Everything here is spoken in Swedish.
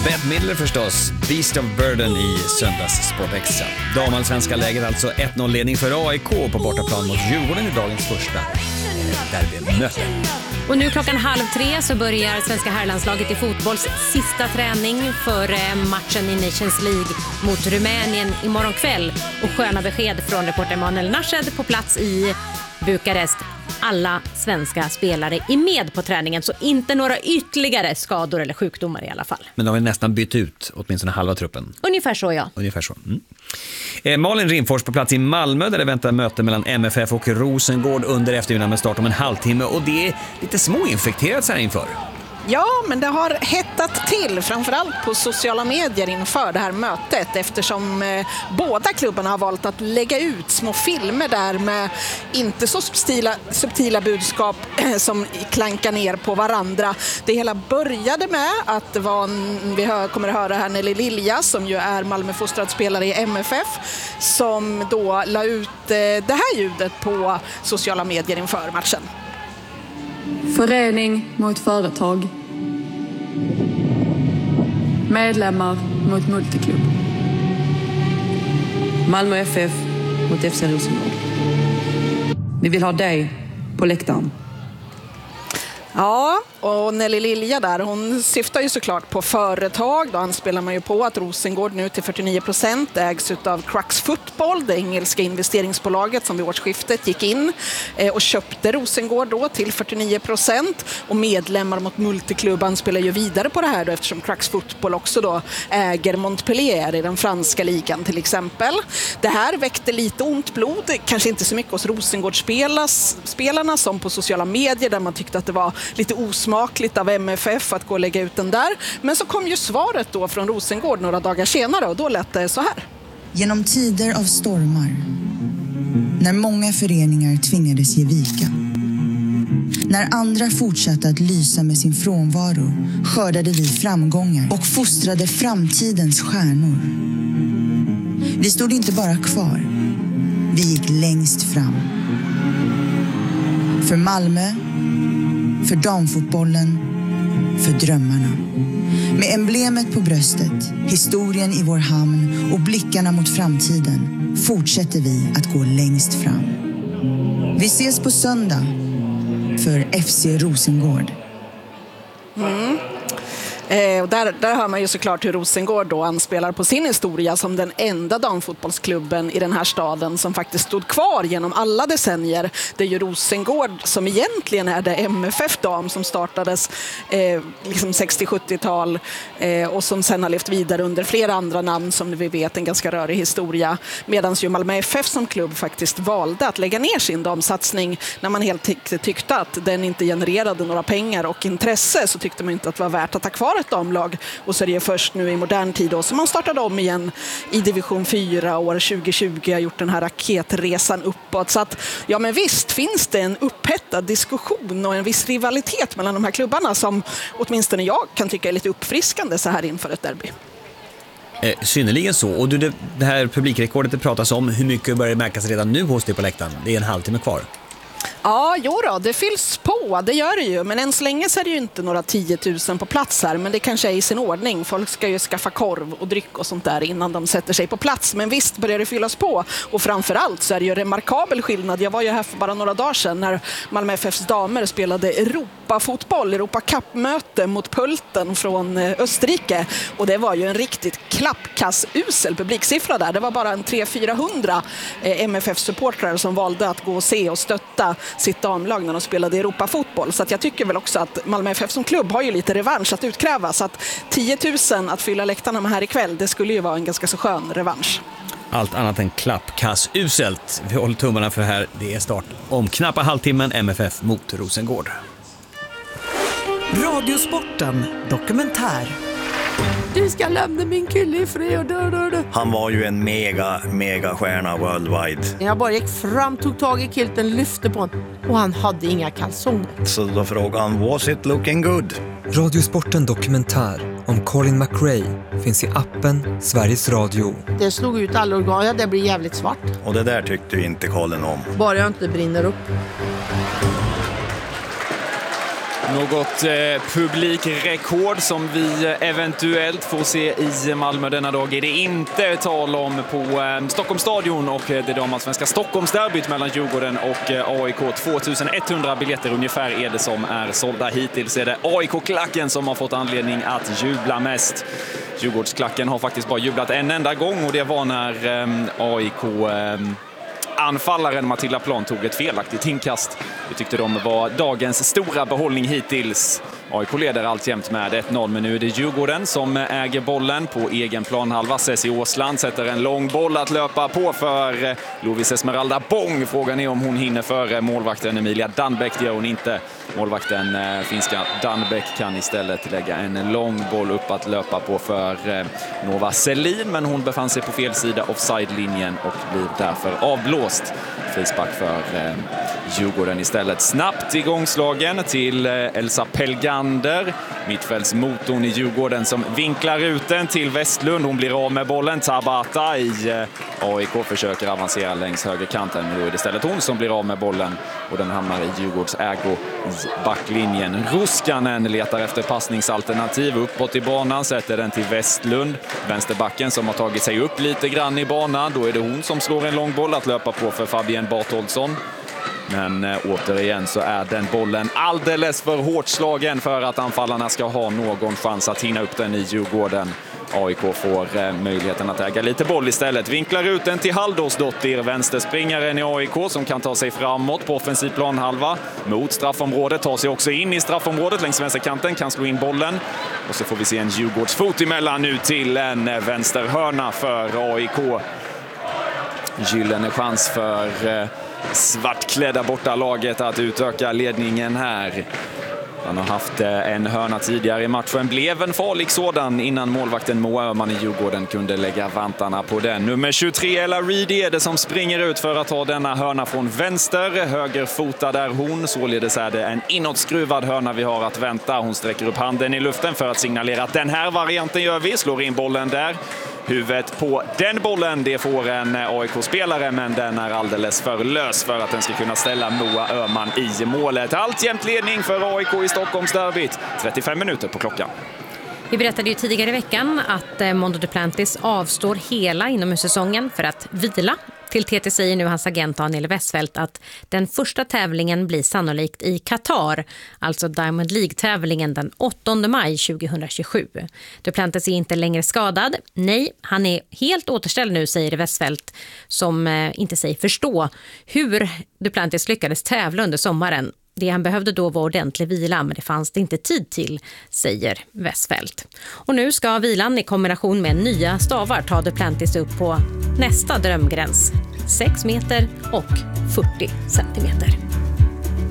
Bette Midler förstås, Beast of Burden i söndags Sport Extra. Damallsvenska läget alltså 1-0-ledning för AIK på bortaplan mot Djurgården i dagens första derbymöte. Och nu 2:30 så börjar svenska herrlandslaget i fotbolls sista träning för matchen i Nations League mot Rumänien imorgon kväll. Och sköna besked från reporter Manuel Nashed på plats i Bukarest. Alla svenska spelare är med på träningen, så inte några ytterligare skador eller sjukdomar i alla fall. Men de har nästan bytt ut åtminstone halva truppen. Ungefär så, ja. Ungefär så. Malin Rimfors på plats i Malmö där det väntar möte mellan MFF och Rosengård under eftermiddagen med start om en halvtimme. Och det är lite småinfekterat så här inför. Ja, men det har hettat till, framförallt på sociala medier inför det här mötet, eftersom båda klubbarna har valt att lägga ut små filmer där med inte så subtila budskap som klankar ner på varandra. Det hela började med att det var vi kommer att höra här Nelly Lilja, som ju är Malmöfostrad spelare i MFF, som då la ut det här ljudet på sociala medier inför matchen. Förening mot företag. Medlemmar mot multiklubb. Malmö FF mot FC Rosengård. Vi vill ha dig på läktaren. Ja, och Nelly Lilja där, hon syftar ju såklart på företag. Då anspelar man ju på att Rosengård nu till 49% ägs av Crux Football, det engelska investeringsbolaget som vid årsskiftet gick in och köpte Rosengård då till 49%. Och medlemmar mot multiklubb anspelar ju vidare på det här då, eftersom Crux Football också då äger Montpellier i den franska ligan till exempel. Det här väckte lite ont blod, kanske inte så mycket hos Rosengård-spelarna som på sociala medier, där man tyckte att det var lite osmakligt av MFF att gå och lägga ut den där. Men så kom ju svaret då från Rosengård några dagar senare, och då lät det så här. Genom tider av stormar, när många föreningar tvingades ge vika, när andra fortsatte att lysa med sin frånvaro, skördade vi framgångar och fostrade framtidens stjärnor. Vi stod inte bara kvar, vi gick längst fram. För Malmö, för damfotbollen, för drömmarna. Med emblemet på bröstet, historien i vår hamn och blickarna mot framtiden fortsätter vi att gå längst fram. Vi ses på söndag för FC Rosengård. Och där hör man ju såklart hur Rosengård då anspelar på sin historia som den enda damfotbollsklubben i den här staden som faktiskt stod kvar genom alla decennier. Det är ju Rosengård som egentligen är det MFF-dam som startades liksom 60-70-tal och som sen har levt vidare under flera andra namn, som vi vet, en ganska rörig historia. Medan ju Malmö FF som klubb faktiskt valde att lägga ner sin damsatsning när man helt tyckte att den inte genererade några pengar och intresse, så tyckte man inte att det var värt att ha kvar ett damlag. Och så är det först nu i modern tid då som man startade om igen i division 4 år 2020 har gjort den här raketresan uppåt. Så att, ja men visst finns det en upphettad diskussion och en viss rivalitet mellan de här klubbarna som åtminstone jag kan tycka är lite uppfriskande så här inför ett derby. Synnerligen så. Och det här publikrekordet det pratas om, hur mycket börjar märkas redan nu hos dig på läktaren? Det är en halvtimme kvar. Ja, jo då, det fylls på, det gör det ju. Men än så länge så är det ju inte några 10 000 på plats här. Men det kanske är i sin ordning. Folk ska ju skaffa korv och dryck och sånt där innan de sätter sig på plats. Men visst börjar det fyllas på. Och framförallt så är det ju remarkabel skillnad. Jag var ju här för bara några dagar sedan när Malmö FFs damer spelade Europa-fotboll, Europa-Cup-möte mot Pulten från Österrike. Och det var ju en riktigt klappkass-usel publiksiffra där. Det var bara en 300-400 MFF-supportrar som valde att gå och se och stötta sitt damlag när de spelade Europa-fotboll. Så att jag tycker väl också att Malmö FF som klubb har ju lite revansch att utkräva. Så att 10 000 att fylla läktarna med här ikväll, det skulle ju vara en ganska så skön revansch. Allt annat än klappkass uselt. Vi håller tummarna för här. Det är start om knappa halvtimmen MFF mot Rosengård. Radiosporten dokumentär. Du ska lämna min kille i fred. Han var ju en mega stjärna worldwide. Jag bara gick fram, tog tag i kilten, lyfte på honom och han hade inga kalsonger. Så då frågade han, was it looking good? Radiosporten dokumentär om Colin McRae finns i appen Sveriges Radio. Det slog ut alla organ, ja, det blir jävligt svart. Och det där tyckte ju inte Colin om. Bara jag inte brinner upp. Något publikrekord som vi eventuellt får se i Malmö denna dag är det inte tal om på Stockholmsstadion och det damallsvenska Stockholmsderbyt mellan Djurgården och AIK. 2100 biljetter ungefär är det som är sålda. Hittills är det AIK-klacken som har fått anledning att jubla mest. Djurgårdsklacken har faktiskt bara jublat en enda gång och det var när AIK... anfallaren Matilda Plan tog ett felaktigt inkast. Det tyckte de var dagens stora behållning hittills. AIK leder alltjämt med 1-0, men nu är det Djurgården som äger bollen på egen planhalva. Ceci Åsland sätter en lång boll att löpa på för Lovis Esmeralda Bång. Frågan är om hon hinner före målvakten Emilia Danbeck. Det gör hon inte. Målvakten finska Danbeck kan istället lägga en lång boll upp att löpa på för Nova Selin, men hon befann sig på fel sida offside-linjen och blir därför avblåst. Frispark för Djurgården istället. Snabbt igångslagen till Elsa Pelgander, mittfältsmotorn i Djurgården, som vinklar ut den till Westlund. Hon blir av med bollen. Tabata i AIK försöker avancera längs högerkanten, men då är det istället hon som blir av med bollen och den hamnar i Djurgårds ägo i backlinjen. Ruskanen letar efter passningsalternativ uppåt i banan, sätter den till Westlund, vänsterbacken som har tagit sig upp lite grann i banan. Då är det hon som slår en lång boll att löpa på för Fabienne Bartoldsson. Men återigen så är den bollen alldeles för hårt slagen för att anfallarna ska ha någon chans att hinna upp den i Djurgården. AIK får möjligheten att äga lite boll istället. Vinklar ut den till Halldórsdottir, vänsterspringaren i AIK, som kan ta sig framåt på offensiv planhalva mot straffområdet. Tar sig också in i straffområdet längs vänsterkanten, kan slå in bollen. Och så får vi se en Djurgårdsfot emellan nu till en vänsterhörna för AIK. Gyllene chans för svartklädda bortalaget att utöka ledningen här. Han har haft en hörna tidigare i matchen. Blev en farlig sådan innan målvakten Moa Öhman i Djurgården kunde lägga vantarna på den. Nummer 23, Ella Reed, är det som springer ut för att ta denna hörna från vänster. Högerfotad är hon. Således är det en inåtskruvad hörna vi har att vänta. Hon sträcker upp handen i luften för att signalera att den här varianten gör vi. Slår in bollen där. Huvudet på den bollen, det får en AIK-spelare, men den är alldeles för lös för att den ska kunna ställa Moa Öhman i målet. Alltjämt ledning för AIK i Stockholmsderbyt. 35 minuter på klockan. Vi berättade ju tidigare i veckan att Mondo Duplantis avstår hela inomhussäsongen för att vila. Till TT säger nu hans agent Daniel Westfeldt att den första tävlingen blir sannolikt i Qatar, alltså Diamond League-tävlingen den 8 maj 2027. Duplantis är inte längre skadad. Nej, han är helt återställd nu, säger Westfeldt, som inte säger förstå hur Duplantis lyckades tävla under sommaren. Det han behövde då var ordentlig vila, men det fanns det inte tid till, säger Westfeldt. Och nu ska vilan i kombination med nya stavar ta Duplantis upp på nästa drömgräns. 6 meter och 40 centimeter.